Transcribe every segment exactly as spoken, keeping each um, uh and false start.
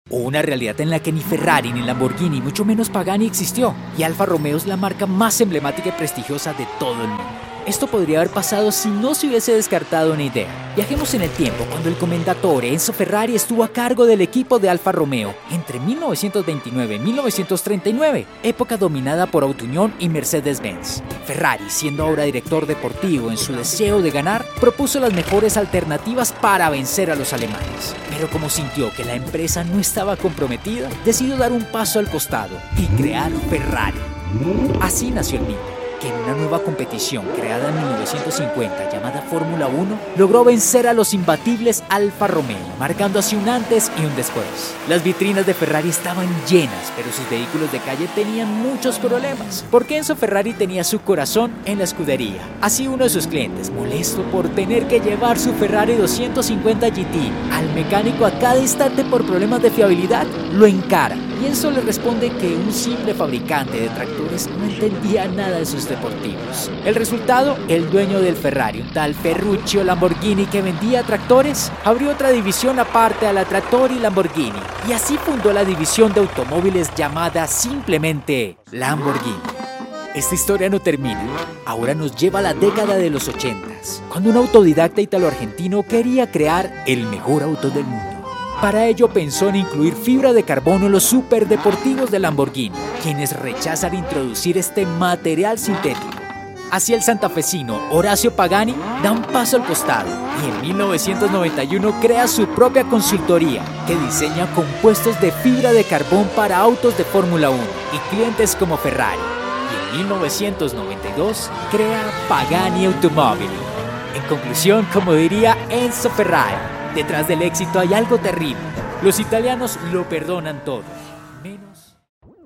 O una realidad en la que ni Ferrari, ni Lamborghini, mucho menos Pagani existió, y Alfa Romeo es la marca más emblemática y prestigiosa de todo el mundo. Esto podría haber pasado si no se hubiese descartado una idea. Viajemos en el tiempo cuando el commendatore Enzo Ferrari estuvo a cargo del equipo de Alfa Romeo entre mil novecientos veintinueve y mil novecientos treinta y nueve, época dominada por Auto Unión y Mercedes-Benz. Ferrari, siendo ahora director deportivo en su deseo de ganar, propuso las mejores alternativas para vencer a los alemanes. Pero como sintió que la empresa no estaba comprometida, decidió dar un paso al costado y crear Ferrari. Así nació el mito, que en una nueva competición creada en mil novecientos cincuenta llamada Fórmula uno, logró vencer a los imbatibles Alfa Romeo, marcando así un antes y un después. Las vitrinas de Ferrari estaban llenas, pero sus vehículos de calle tenían muchos problemas, porque Enzo Ferrari tenía su corazón en la escudería. Así uno de sus clientes, molesto por tener que llevar su Ferrari doscientos cincuenta G T al mecánico a cada instante por problemas de fiabilidad, lo encara. Y Enzo le responde que un simple fabricante de tractores no entendía nada de sus deportivos. El resultado, el dueño del Ferrari, un tal Ferruccio Lamborghini que vendía tractores, abrió otra división aparte a la Trattori Lamborghini, y así fundó la división de automóviles llamada simplemente Lamborghini. Esta historia no termina. Ahora nos lleva a la década de los ochentas, cuando un autodidacta italo-argentino quería crear el mejor auto del mundo. Para ello pensó en incluir fibra de carbono en los superdeportivos de Lamborghini, quienes rechazan introducir este material sintético. Así el santafesino Horacio Pagani da un paso al costado y en mil novecientos noventa y uno crea su propia consultoría que diseña compuestos de fibra de carbón para autos de Fórmula uno y clientes como Ferrari. Y en mil novecientos noventa y dos crea Pagani Automobili. En conclusión, como diría Enzo Ferrari, detrás del éxito hay algo terrible. Los italianos lo perdonan todo, menos...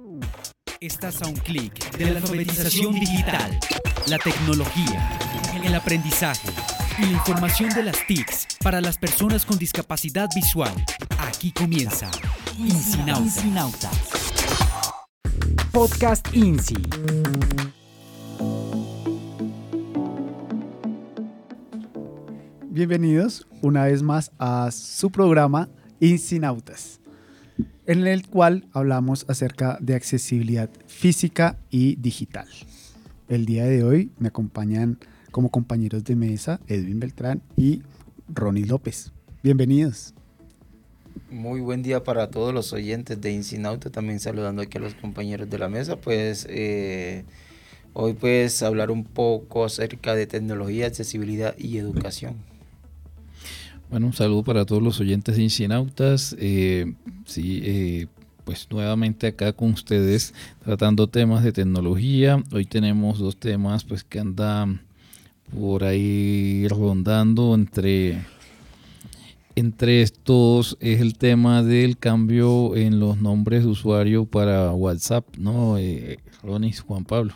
Estás a un clic de la alfabetización digital, la tecnología, el aprendizaje y la información de las T I Cs para las personas con discapacidad visual. Aquí comienza INSINAUTA. Podcast INSI. Bienvenidos una vez más a su programa INSINAUTAS, en el cual hablamos acerca de accesibilidad física y digital. El día de hoy me acompañan como compañeros de mesa Edwin Beltrán y Ronnie López. Bienvenidos. Muy buen día para todos los oyentes de INSINAUTA, también saludando aquí a los compañeros de la mesa. Pues eh, hoy pues hablar un poco acerca de tecnología, accesibilidad y educación. Bueno, un saludo para todos los oyentes de INSINAUTAS. Eh, sí, eh, pues nuevamente acá con ustedes tratando temas de tecnología. Hoy tenemos dos temas pues que andan por ahí rondando. Entre, entre estos es el tema del cambio en los nombres de usuario para WhatsApp, ¿no? Eh, Ronnie, Juan Pablo.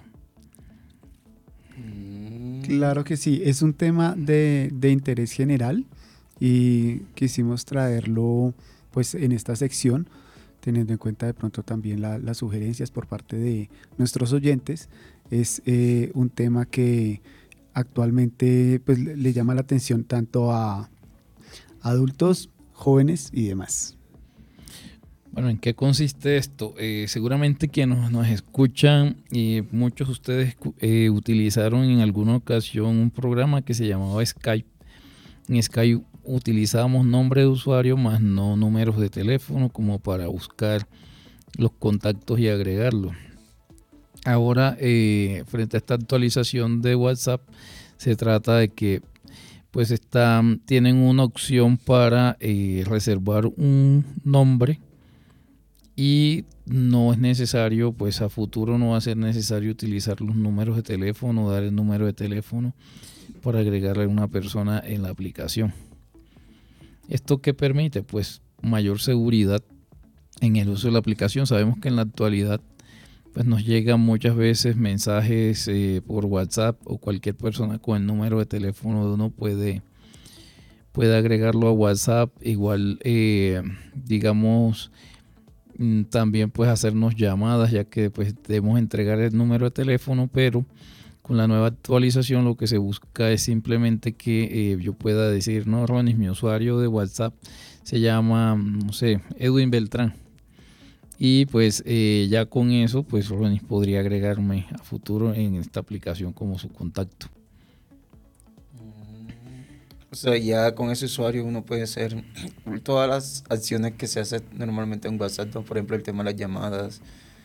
Claro que sí, es un tema de, de interés general. Y quisimos traerlo pues en esta sección, teniendo en cuenta de pronto también la, las sugerencias por parte de nuestros oyentes. Es eh, un tema que actualmente pues, le, le llama la atención tanto a adultos, jóvenes y demás. Bueno, ¿en qué consiste esto? Eh, seguramente quienes nos escuchan y muchos de ustedes eh, utilizaron en alguna ocasión un programa que se llamaba Skype. En Skype utilizábamos nombre de usuario más no números de teléfono como para buscar los contactos y agregarlos. Ahora, eh, frente a esta actualización de WhatsApp, se trata de que pues están, tienen una opción para eh, reservar un nombre y no es necesario, pues a futuro no va a ser necesario utilizar los números de teléfono, dar el número de teléfono para agregarle a una persona en la aplicación. ¿Esto qué permite? Pues mayor seguridad en el uso de la aplicación. Sabemos que en la actualidad pues nos llegan muchas veces mensajes eh, por WhatsApp, o cualquier persona con el número de teléfono de uno puede, puede agregarlo a WhatsApp. Igual, eh, digamos, también pues hacernos llamadas, ya que pues debemos entregar el número de teléfono, pero con la nueva actualización lo que se busca es simplemente que eh, yo pueda decir, no, Ronnie, mi usuario de WhatsApp se llama, no sé, Edwin Beltrán. Y pues eh, ya con eso, pues Ronnie podría agregarme a futuro en esta aplicación como su contacto. O sea, ya con ese usuario uno puede hacer todas las acciones que se hacen normalmente en WhatsApp, ¿no? Por ejemplo, el tema de las llamadas.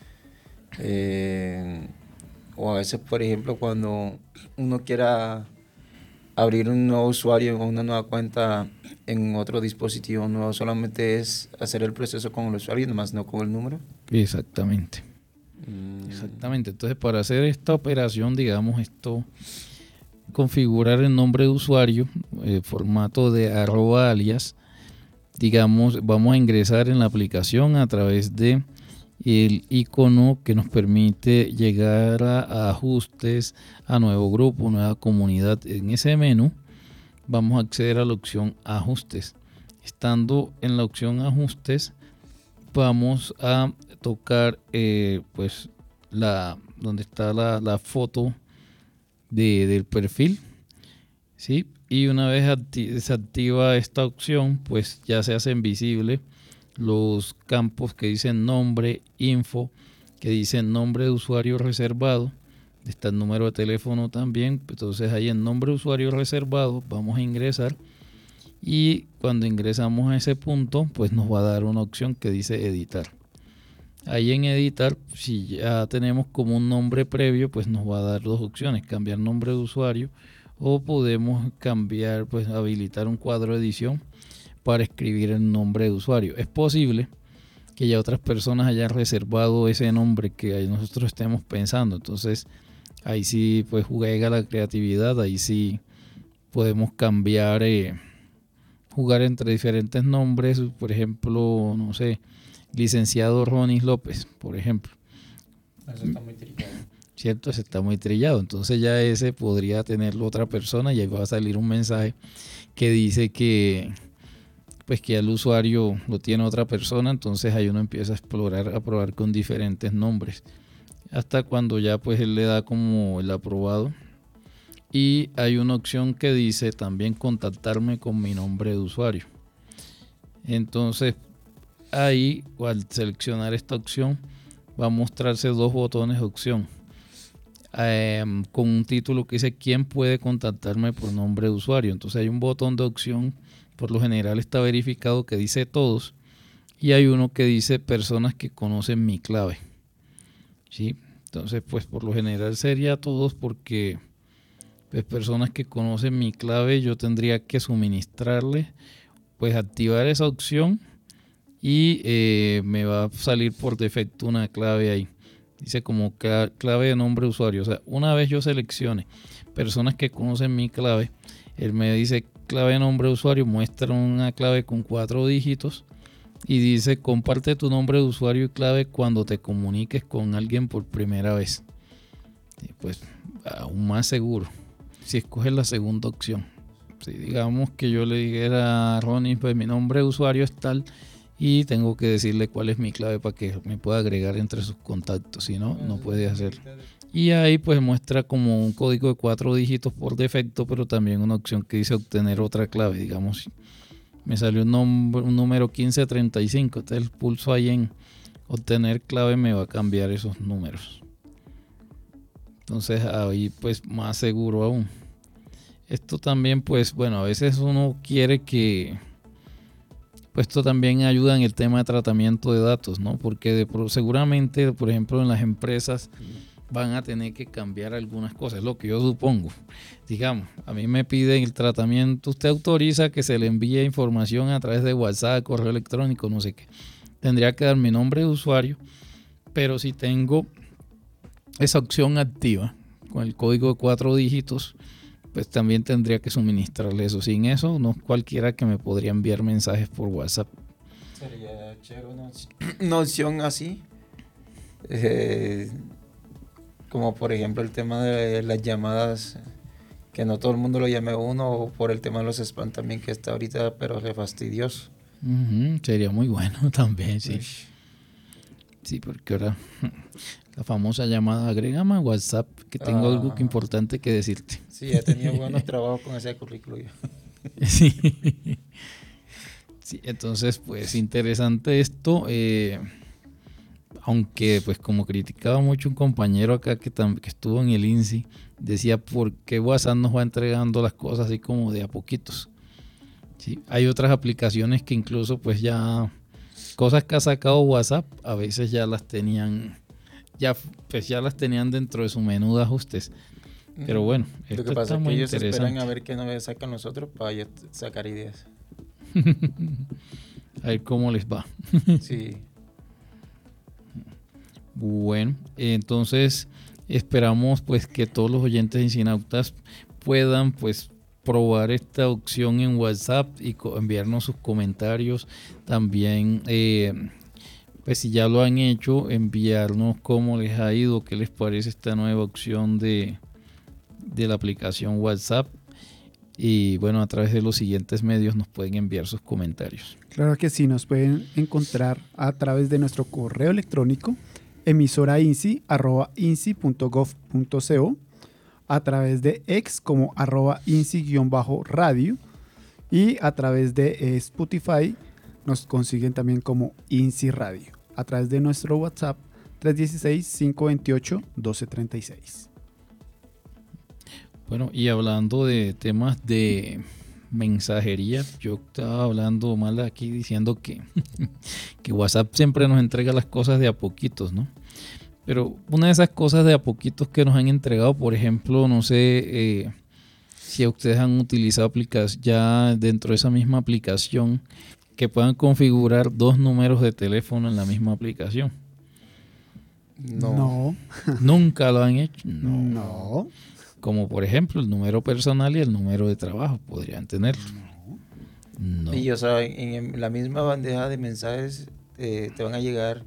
Eh, o a veces, por ejemplo, cuando uno quiera abrir un nuevo usuario o una nueva cuenta en otro dispositivo nuevo, solamente es hacer el proceso con el usuario y nomás no con el número. Exactamente. Mm. Exactamente. Entonces, para hacer esta operación, digamos, esto, configurar el nombre de usuario, el formato de arroba alias, digamos, vamos a ingresar en la aplicación a través de el icono que nos permite llegar a, a ajustes, a nuevo grupo, nueva comunidad. En ese menú vamos a acceder a la opción ajustes. Estando en la opción ajustes, vamos a tocar eh, pues la donde está la, la foto de, del perfil, ¿sí? Y una vez se activa esta opción, pues ya se hacen visibles los campos que dicen nombre, info, que dicen nombre de usuario reservado. Está el número de teléfono también. Entonces ahí en nombre de usuario reservado vamos a ingresar, y cuando ingresamos a ese punto, pues nos va a dar una opción que dice editar. Ahí en editar, si ya tenemos como un nombre previo, pues nos va a dar dos opciones: cambiar nombre de usuario, o podemos cambiar, pues habilitar un cuadro de edición para escribir el nombre de usuario. Es posible que ya otras personas hayan reservado ese nombre que nosotros estemos pensando. Entonces ahí sí pues juega la creatividad, ahí sí podemos cambiar, eh, jugar entre diferentes nombres. Por ejemplo, no sé, licenciado Ronnie López, por ejemplo. Eso está muy trillado. Cierto, ese está muy trillado. Entonces ya ese podría tenerlo otra persona, y ahí va a salir un mensaje que dice que pues que el usuario lo tiene otra persona. Entonces ahí uno empieza a explorar, a probar con diferentes nombres, hasta cuando ya pues él le da como el aprobado. Y hay una opción que dice también contactarme con mi nombre de usuario. Entonces ahí, al seleccionar esta opción, va a mostrarse dos botones de opción, eh, con un título que dice ¿quién puede contactarme por nombre de usuario? Entonces hay un botón de opción, por lo general está verificado, que dice todos, y hay uno que dice personas que conocen mi clave, ¿sí? Entonces pues por lo general sería todos, porque pues personas que conocen mi clave yo tendría que suministrarle, pues activar esa opción, y eh, me va a salir por defecto una clave ahí, dice como clave de nombre de usuario. O sea, una vez yo seleccione personas que conocen mi clave, él me dice clave de nombre de usuario, muestra una clave con cuatro dígitos y dice comparte tu nombre de usuario y clave cuando te comuniques con alguien por primera vez. Y pues aún más seguro si escoges la segunda opción. Si digamos que yo le dijera a Ronnie, pues mi nombre de usuario es tal, y tengo que decirle cuál es mi clave para que me pueda agregar entre sus contactos, si no, no puede hacerlo. Y ahí pues muestra como un código de cuatro dígitos por defecto, pero también una opción que dice obtener otra clave. Digamos, me salió un, nombre, un número quince treinta y cinco, entonces el pulso ahí en obtener clave me va a cambiar esos números. Entonces ahí pues más seguro aún. Esto también pues bueno, a veces uno quiere que... Pues esto también ayuda en el tema de tratamiento de datos, ¿no? Porque de, seguramente, por ejemplo, en las empresas van a tener que cambiar algunas cosas, es lo que yo supongo. Digamos, a mí me piden el tratamiento, usted autoriza que se le envíe información a través de WhatsApp, correo electrónico, no sé qué. Tendría que dar mi nombre de usuario, pero si tengo esa opción activa con el código de cuatro dígitos, pues también tendría que suministrarle eso. Sin eso, no cualquiera que me podría enviar mensajes por WhatsApp. Sería chévere una, una opción así. Eh, como por ejemplo el tema de las llamadas, que no todo el mundo lo llame a uno, o por el tema de los spam también, que está ahorita, pero re fastidioso. Uh-huh, sería muy bueno también, sí. Uy. Sí, porque ahora la famosa llamada, agrégame a WhatsApp, que tengo ah, algo que importante que decirte. Sí, he tenido buenos trabajos con ese currículo yo. Sí. Sí, entonces, pues interesante esto. Eh, aunque, pues como criticaba mucho un compañero acá que, tam- que estuvo en el I N S I, decía, ¿por qué WhatsApp nos va entregando las cosas así como de a poquitos? Sí, hay otras aplicaciones que incluso pues ya, cosas que ha sacado WhatsApp, a veces ya las tenían, ya, pues ya las tenían dentro de su menú de ajustes. Pero bueno, Lo esto que pasa está es que muy ellos interesante. esperan a ver qué novedades sacan nosotros para ellos sacar ideas. A ver cómo les va. Sí. Bueno, entonces esperamos pues que todos los oyentes de Incinautas puedan pues probar esta opción en WhatsApp y co- enviarnos sus comentarios. También, eh, pues si ya lo han hecho, enviarnos cómo les ha ido, qué les parece esta nueva opción de, de la aplicación WhatsApp. Y bueno, a través de los siguientes medios nos pueden enviar sus comentarios. Claro que sí, nos pueden encontrar a través de nuestro correo electrónico emisorainci arroba inci punto gov punto co, a través de X como arroba inci-radio y a través de eh, Spotify nos consiguen también como Inci Radio, a través de nuestro WhatsApp tres uno seis, cinco dos ocho, uno dos tres seis. Bueno, y hablando de temas de mensajería, yo estaba hablando mal aquí diciendo que, que WhatsApp siempre nos entrega las cosas de a poquitos, ¿no? Pero una de esas cosas de a poquitos que nos han entregado, por ejemplo, no sé eh, si ustedes han utilizado aplicaciones ya dentro de esa misma aplicación que puedan configurar dos números de teléfono en la misma aplicación. No. No. ¿Nunca lo han hecho? No. Como por ejemplo el número personal y el número de trabajo, podrían tenerlo. No. Y o sea, en, en la misma bandeja de mensajes eh, te van a llegar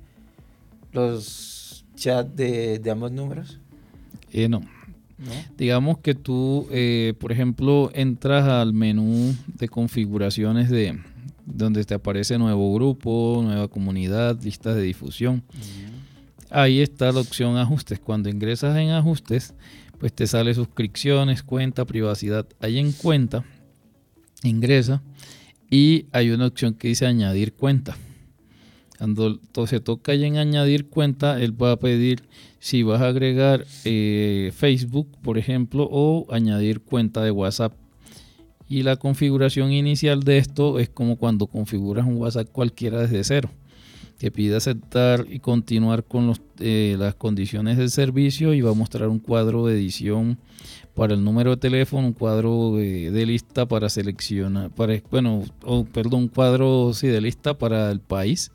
los chats de, de ambos números. Eh, no. ¿No? Digamos que tú, eh, por ejemplo, entras al menú de configuraciones de donde te aparece nuevo grupo, nueva comunidad, listas de difusión. Uh-huh. Ahí está la opción ajustes. Cuando ingresas en ajustes, pues te sale suscripciones, cuenta, privacidad. Ahí en cuenta, ingresa y hay una opción que dice añadir cuenta. Cuando se toca ahí en añadir cuenta, él va a pedir si vas a agregar eh, Facebook, por ejemplo, o añadir cuenta de WhatsApp. Y la configuración inicial de esto es como cuando configuras un WhatsApp cualquiera desde cero. Te pide aceptar y continuar con los, eh, las condiciones del servicio y va a mostrar un cuadro de edición para el número de teléfono, un cuadro de, de lista para seleccionar, para, bueno, oh, perdón, un cuadro sí, de lista para el país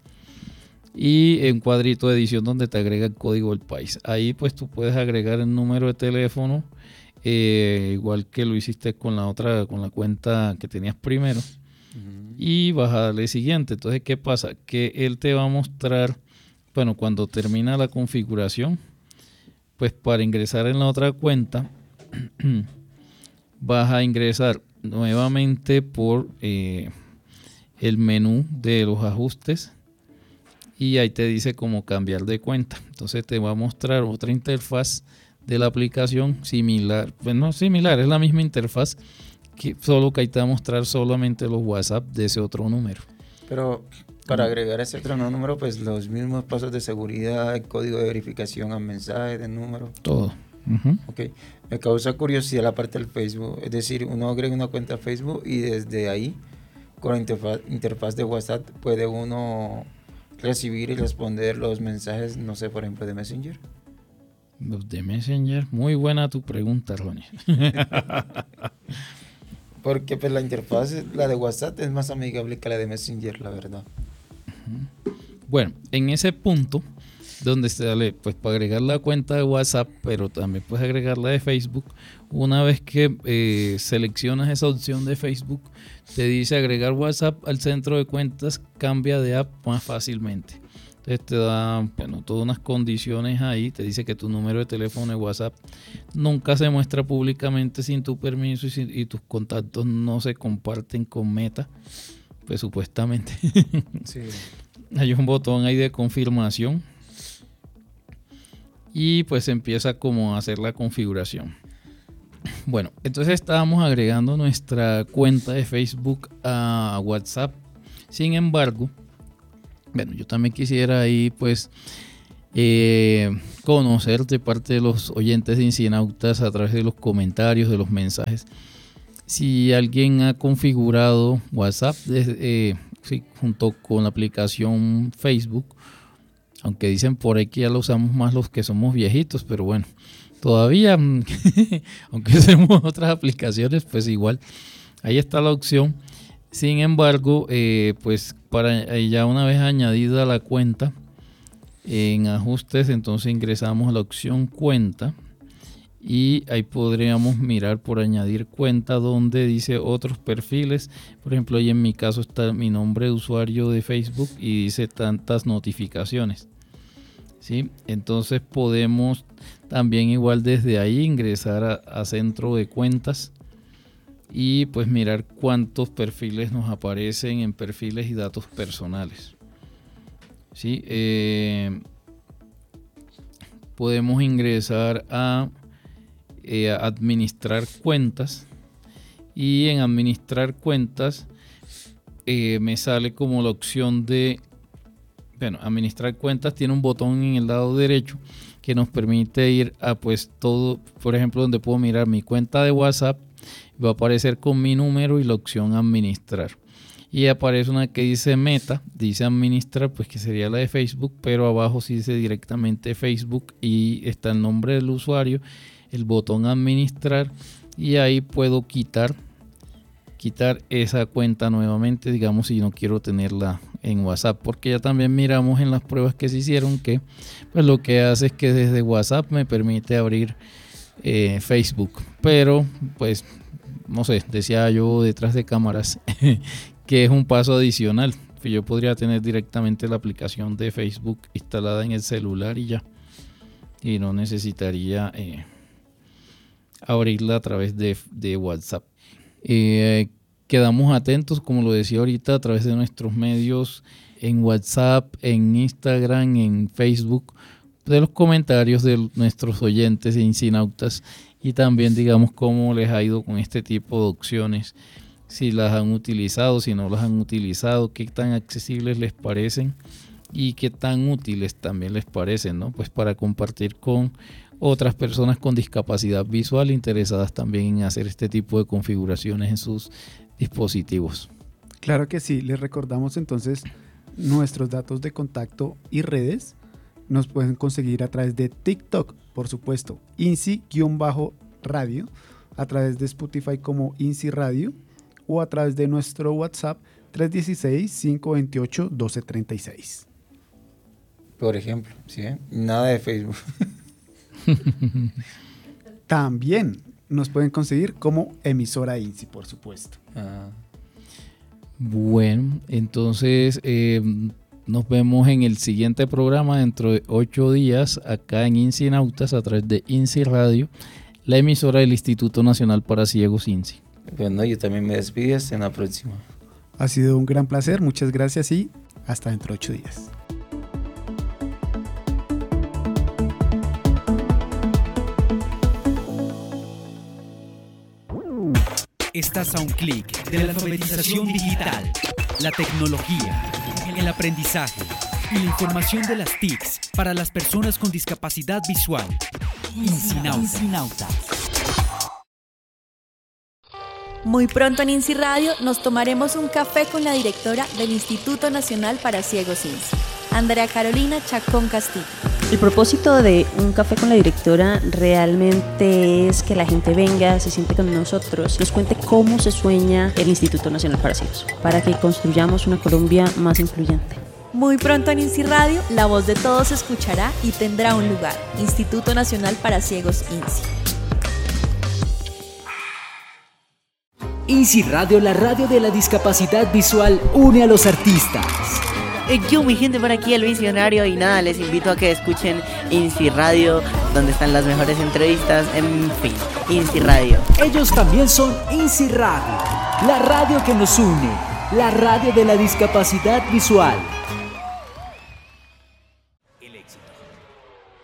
y un cuadrito de edición donde te agrega el código del país. Ahí pues tú puedes agregar el número de teléfono, eh, igual que lo hiciste con la otra, con la cuenta que tenías primero. Y vas a darle siguiente. Entonces, ¿qué pasa? Que él te va a mostrar, bueno, cuando termina la configuración, pues para ingresar en la otra cuenta, vas a ingresar nuevamente por eh, el menú de los ajustes y ahí te dice cómo cambiar de cuenta. Entonces te va a mostrar otra interfaz de la aplicación similar, pues no similar, es la misma interfaz, que solo que ahí te va a mostrar solamente los WhatsApp de ese otro número. Pero para agregar ese otro número, pues los mismos pasos de seguridad, el código de verificación a mensaje de número. Todo. Uh-huh. Ok. Me causa curiosidad la parte del Facebook. Es decir, uno agrega una cuenta a Facebook y desde ahí, con la interfaz, interfaz de WhatsApp, puede uno recibir y responder los mensajes, no sé, por ejemplo, de Messenger. Los de Messenger. Muy buena tu pregunta, Ronnie. Porque pues la interfaz, la de WhatsApp, es más amigable que la de Messenger, la verdad. Bueno, en ese punto, donde se sale, pues para agregar la cuenta de WhatsApp, pero también puedes agregar la de Facebook, una vez que eh, seleccionas esa opción de Facebook, te dice agregar WhatsApp al centro de cuentas, cambia de app más fácilmente. Entonces te da, bueno, todas unas condiciones ahí, te dice que tu número de teléfono de WhatsApp nunca se muestra públicamente sin tu permiso y, sin, y tus contactos no se comparten con Meta, pues supuestamente. Sí. Hay un botón ahí de confirmación y pues empieza como a hacer la configuración. Bueno, entonces estábamos agregando nuestra cuenta de Facebook a WhatsApp. Sin embargo, bueno, yo también quisiera ahí pues eh, conocer de parte de los oyentes de Incinautas a través de los comentarios, de los mensajes, si alguien ha configurado WhatsApp desde, eh, sí, junto con la aplicación Facebook, aunque dicen por ahí que ya lo usamos más los que somos viejitos, pero bueno, todavía, aunque usemos otras aplicaciones, pues igual, ahí está la opción. Sin embargo, eh, pues para ya una vez añadida la cuenta, en ajustes, entonces ingresamos a la opción cuenta y ahí podríamos mirar por añadir cuenta donde dice otros perfiles. Por ejemplo, ahí en mi caso está mi nombre de usuario de Facebook y dice tantas notificaciones, ¿sí? Entonces podemos también igual desde ahí ingresar a, a centro de cuentas y pues mirar cuántos perfiles nos aparecen en perfiles y datos personales, ¿sí? Eh, podemos ingresar a Eh, administrar cuentas y en administrar cuentas eh, me sale como la opción de, bueno, administrar cuentas tiene un botón en el lado derecho que nos permite ir a pues todo, por ejemplo, donde puedo mirar mi cuenta de WhatsApp, va a aparecer con mi número y la opción administrar, y aparece una que dice meta, dice administrar, pues que sería la de Facebook, pero abajo sí dice directamente Facebook y está el nombre del usuario, el botón administrar, y ahí puedo quitar quitar esa cuenta nuevamente, digamos, si no quiero tenerla en WhatsApp, porque ya también miramos en las pruebas que se hicieron que pues lo que hace es que desde WhatsApp me permite abrir eh, Facebook, pero pues no sé, decía yo detrás de cámaras que es un paso adicional, que yo podría tener directamente la aplicación de Facebook instalada en el celular y ya, y no necesitaría eh, abrirla a través de, de WhatsApp. Eh, quedamos atentos, como lo decía ahorita, a través de nuestros medios en WhatsApp, en Instagram, en Facebook, de los comentarios de nuestros oyentes de Incinautas y también digamos cómo les ha ido con este tipo de opciones, si las han utilizado, si no las han utilizado, qué tan accesibles les parecen y qué tan útiles también les parecen, ¿no? Pues para compartir con otras personas con discapacidad visual interesadas también en hacer este tipo de configuraciones en sus dispositivos. Claro que sí, les recordamos entonces nuestros datos de contacto y redes. Nos pueden conseguir a través de TikTok, por supuesto, Inci-radio, a través de Spotify como Inci Radio o a través de nuestro WhatsApp tres uno seis, cinco dos ocho, uno dos tres seis. Por ejemplo, ¿sí? Nada de Facebook. También nos pueden conseguir como emisora Inci, por supuesto. Ah. Bueno, entonces eh, nos vemos en el siguiente programa dentro de ocho días acá en Incinautas a través de Inci Radio, la emisora del Instituto Nacional para Ciegos Inci. Bueno, yo también me despido, hasta en la próxima. Ha sido un gran placer, muchas gracias y hasta dentro de ocho días. Estás a un clic de la alfabetización digital, la tecnología, el aprendizaje y la información de las T I Cs para las personas con discapacidad visual. Incinautas. Muy pronto en Inci Radio nos tomaremos un café con la directora del Instituto Nacional para Ciegos Inci, Andrea Carolina Chacón Castillo. El propósito de un café con la directora realmente es que la gente venga, se siente con nosotros, nos cuente cómo se sueña el Instituto Nacional para Ciegos, para que construyamos una Colombia más incluyente. Muy pronto en Inci Radio, la voz de todos se escuchará y tendrá un lugar. Instituto Nacional para Ciegos Inci. Inci Radio, la radio de la discapacidad visual, une a los artistas. Yo, mi gente, por aquí el visionario, y nada, les invito a que escuchen Inci Radio, donde están las mejores entrevistas, en fin, Inci Radio. Ellos también son Inci Radio, la radio que nos une, la radio de la discapacidad visual.